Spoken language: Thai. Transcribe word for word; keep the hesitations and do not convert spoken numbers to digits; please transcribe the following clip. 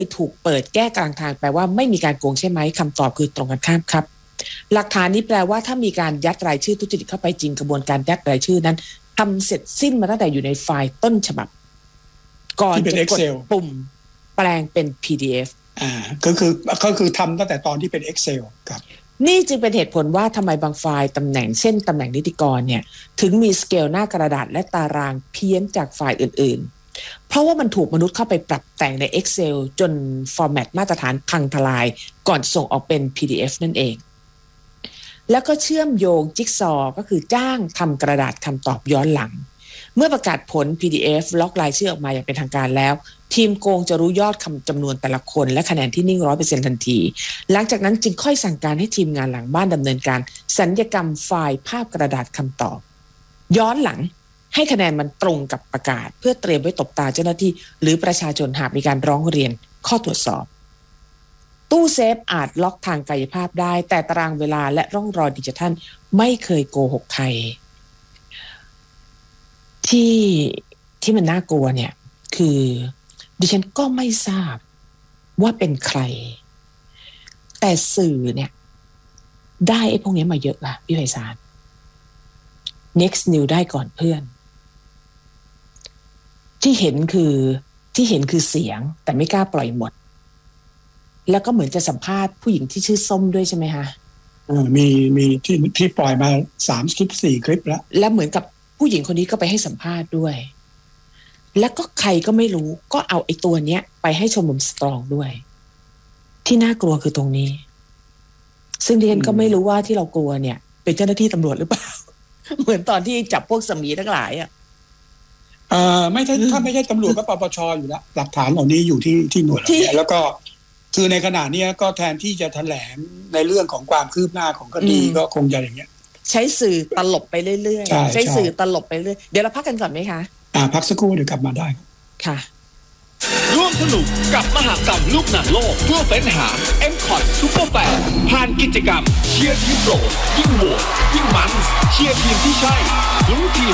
ถูกเปิดแก้กลางทางแปลว่าไม่มีการโกงใช่ไหมคำตอบคือตรงกันข้ามครับหลักฐานนี้แปลว่าถ้ามีการยัดรายชื่อทุจริตเข้าไปจริงกระบวนการยัดรายชื่อนั้นทำเสร็จสิ้นมาตั้งแต่อยู่ในไฟล์ต้นฉบับก่อนจะกดปุ่มแปลงเป็น พี ดี เอฟอ่าก็คือก็คือทำตั้งแต่ตอนที่เป็น Excel ครับนี่จึงเป็นเหตุผลว่าทำไมบางไฟล์ตำแหน่งเช่นตำแหน่งนิติกรเนี่ยถึงมีสเกลหน้ากระดาษและตารางเพี้ยนจากไฟล์อื่นๆเพราะว่ามันถูกมนุษย์เข้าไปปรับแต่งใน Excel จนฟอร์แมตมาตรฐานพังทลายก่อนส่งออกเป็น พี ดี เอฟ นั่นเองแล้วก็เชื่อมโยงจิ๊กซอว์ก็คือจ้างทำกระดาษคำตอบย้อนหลังเมื่อประกาศผล พี ดี เอฟ ล็อกรายชื่อออกมาอย่างเป็นทางการแล้วทีมโกงจะรู้ยอดคำจำนวนแต่ละคนและคะแนนที่นิ่ง ร้อยเปอร์เซ็นต์ ทันทีหลังจากนั้นจึงค่อยสั่งการให้ทีมงานหลังบ้านดำเนินการสัญญกรรมไฟล์ภาพกระดาษคำตอบย้อนหลังให้คะแนนมันตรงกับประกาศเพื่อเตรียมไว้ตบตาเจ้าหน้าที่หรือประชาชนหากมีการร้องเรียนข้อตรวจสอบตู้เซฟอาจล็อกทางกายภาพได้แต่ตารางเวลาและร่องรอยดิจิทัลไม่เคยโกหกใครที่ที่มันน่ากลัวเนี่ยคือดิฉันก็ไม่ทราบว่าเป็นใครแต่สื่อเนี่ยได้ไอ้พวกนี้มาเยอะละพี่ไพศาล Next New ได้ก่อนเพื่อนที่เห็นคือที่เห็นคือเสียงแต่ไม่กล้าปล่อยหมดแล้วก็เหมือนจะสัมภาษณ์ผู้หญิงที่ชื่อส้มด้วยใช่ไหมคะเออมีมีที่ที่ปล่อยมาสามคลิปสี่คลิปแล้วแล้วเหมือนกับผู้หญิงคนนี้ก็ไปให้สัมภาษณ์ด้วยแล้วก็ใครก็ไม่รู้ก็เอาไอ้ตัวเนี้ยไปให้ชมรมสตรองด้วยที่น่ากลัวคือตรงนี้ซึ่งดิฉันก็ไม่รู้ว่าที่เรากลัวเนี่ยเป็นเจ้าหน้าที่ตำรวจหรือเปล่า เหมือนตอนที่จับพวกสมีทั้งหลายอ่ะเอ่อไม่ใช่ถ้าไม่ใช่ตำรวจก็ปปชอยู่แล้วหลักฐานเหล่านี้อยู่ที่ที่หน่วยนี้แล้วก็คือในขณะนี้ก็แทนที่จะแถลงในเรื่องของความคืบหน้าของคดีก็คงจะอย่างเงี้ยใช้สื่อตลบไปเรื่อยๆใช้สื่อตลบไปเรื่อยเดี๋ยวเราพักกันก่อนไหมคะอ่าพักสักครู่เดี๋ยวกลับมาได้ค่ะร่วมสนุกกับมหกรรมลูกหนังโลกเพื่อเฟ้นหา เอ็ม คอท Super แปดผ่านกิจกรรมเชียร์ทีมโปรดยิ่งโหวตยิ่งมันเชียร์ทีมที่ใช่ลุ้นทีม